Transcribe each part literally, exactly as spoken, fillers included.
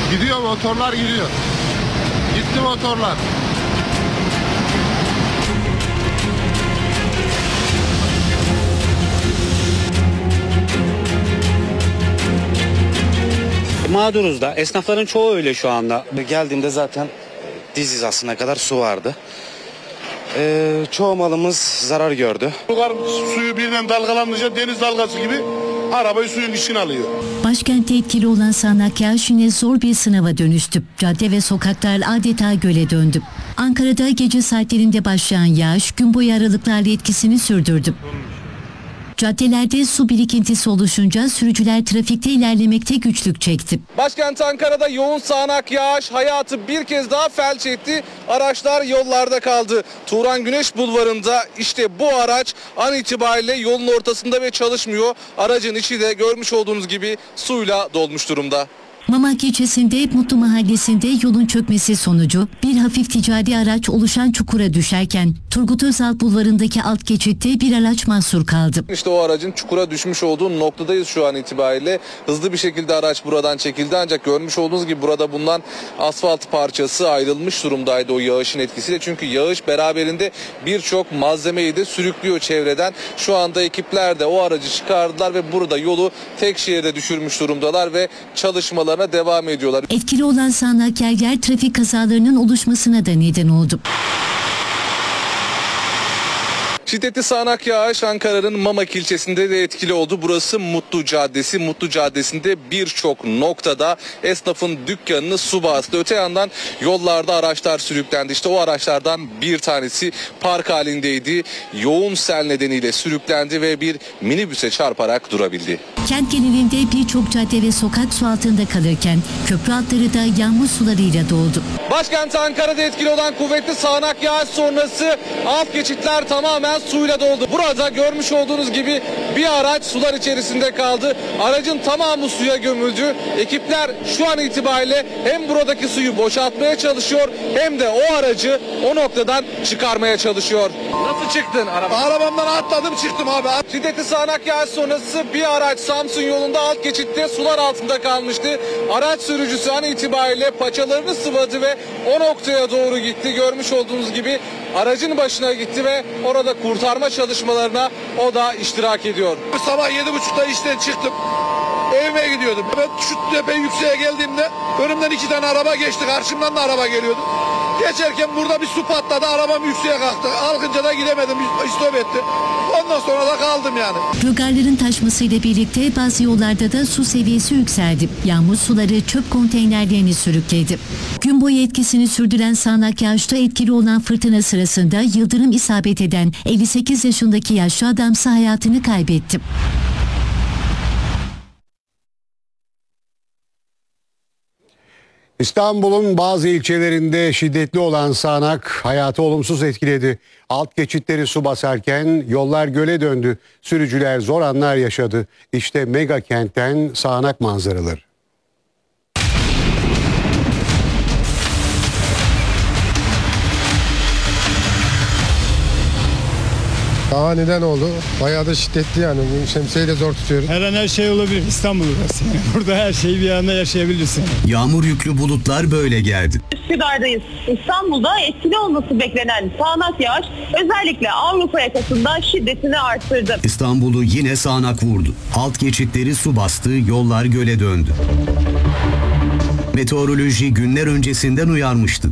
Gidiyor, motorlar gidiyor. Gitti motorlar. Mağduruz da. Esnafların çoğu öyle şu anda. Geldiğimde zaten diz hizasına kadar su vardı. Ee, çoğu malımız zarar gördü. Yukarı suyu birden dalgalanınca deniz dalgası gibi arabayı suyun içine alıyor. Başkentte etkili olan sağanak yağış yine zor bir sınava dönüştü. Cadde ve sokaklar adeta göle döndü. Ankara'da gece saatlerinde başlayan yağış gün boyu aralıklarla etkisini sürdürdü. Caddelerde su birikintisi oluşunca sürücüler trafikte ilerlemekte güçlük çekti. Başkent Ankara'da yoğun sağanak yağış hayatı bir kez daha felç etti. Araçlar yollarda kaldı. Turan Güneş Bulvarı'nda işte bu araç an itibariyle yolun ortasında ve çalışmıyor. Aracın içi de görmüş olduğunuz gibi suyla dolmuş durumda. Mamak ilçesinde Mutlu Mahallesi'nde yolun çökmesi sonucu bir hafif ticari araç oluşan çukura düşerken Turgut Özal Bulvarı'ndaki alt geçitte bir araç mahsur kaldı. İşte o aracın çukura düşmüş olduğu noktadayız şu an itibariyle. Hızlı bir şekilde araç buradan çekildi ancak görmüş olduğunuz gibi burada bulunan asfalt parçası ayrılmış durumdaydı o yağışın etkisiyle. Çünkü yağış beraberinde birçok malzemeyi de sürüklüyor çevreden. Şu anda ekipler de o aracı çıkardılar ve burada yolu tek şeride düşürmüş durumdalar ve çalışmalar devam ediyorlar. Etkili olan sağanak yağış trafik kazalarının oluşmasına da neden oldu. Şiddetli sağanak yağış Ankara'nın Mamak ilçesinde de etkili oldu. Burası Mutlu Caddesi. Mutlu Caddesi'nde birçok noktada esnafın dükkanını su bastı. Öte yandan yollarda araçlar sürüklendi. İşte o araçlardan bir tanesi park halindeydi. Yoğun sel nedeniyle sürüklendi ve bir minibüse çarparak durabildi. Kent genelinde birçok cadde ve sokak su altında kalırken köprü altları da yağmur sularıyla doldu. Başkent Ankara'da etkili olan kuvvetli sağanak yağış sonrası alt geçitler tamamen suyla doldu. Burada görmüş olduğunuz gibi bir araç sular içerisinde kaldı. Aracın tamamı suya gömüldü. Ekipler şu an itibariyle hem buradaki suyu boşaltmaya çalışıyor hem de o aracı o noktadan çıkarmaya çalışıyor. Nasıl çıktın araba? Arabamdan atladım çıktım abi. Şiddetli sağanak yağış sonrası bir araç Samsun yolunda alt geçitte sular altında kalmıştı. Araç sürücüsü an itibariyle paçalarını sıvadı ve o noktaya doğru gitti. Görmüş olduğunuz gibi aracın başına gitti ve orada kurtarma çalışmalarına o da iştirak ediyor. Sabah yedi buçukta işten çıktım. Evime gidiyordum. Ben şu tepe yükseğe geldiğimde önümden iki tane araba geçti. Karşımdan da araba geliyordu. Geçerken burada bir su patladı. Arabam yükseğe kalktı. Kalkınca da gidemedim. İstop etti. Ondan sonra da kaldım yani. Rögarların taşmasıyla birlikte bazı yollarda da su seviyesi yükseldi. Yağmur suları çöp konteynerlerini sürükledi. Gün boyu etkisini sürdüren sağanak yağışta etkili olan fırtına sırasında yıldırım isabet eden elli sekiz yaşındaki yaşlı adamsa hayatını kaybetti. İstanbul'un bazı ilçelerinde şiddetli olan sağanak hayatı olumsuz etkiledi. Alt geçitleri su basarken yollar göle döndü. Sürücüler zor anlar yaşadı. İşte mega kentten sağanak manzaraları. Aniden oldu. Bayağı da şiddetli yani. Şemsiyeyi de zor tutuyoruz. Her an her şey olabilir. İstanbul burası. Yani. Burada her şeyi bir anda yaşayabilirsin. Yağmur yüklü bulutlar böyle geldi. Üsküdar'dayız. İstanbul'da etkili olması beklenen sağanak yağış özellikle Avrupa yakasında şiddetini arttırdı. İstanbul'u yine sağanak vurdu. Alt geçitleri su bastı, yollar göle döndü. Meteoroloji günler öncesinden uyarmıştı.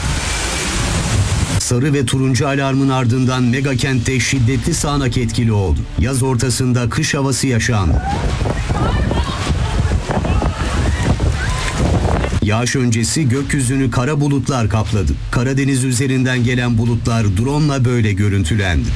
Sarı ve turuncu alarmın ardından mega kentte şiddetli sağanak etkili oldu. Yaz ortasında kış havası yaşandı. Yağış öncesi gökyüzünü kara bulutlar kapladı. Karadeniz üzerinden gelen bulutlar drone'la böyle görüntülendi.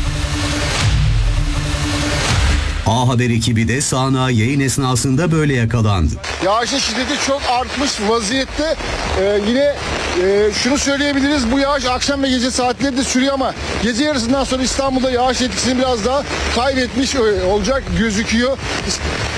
A Haber ekibi de sağanağı yayın esnasında böyle yakalandı. Yağışın şiddeti çok artmış vaziyette. Ee, yine e, şunu söyleyebiliriz. Bu yağış akşam ve gece saatleri de sürüyor ama gece yarısından sonra İstanbul'da yağış etkisini biraz daha kaybetmiş olacak gözüküyor.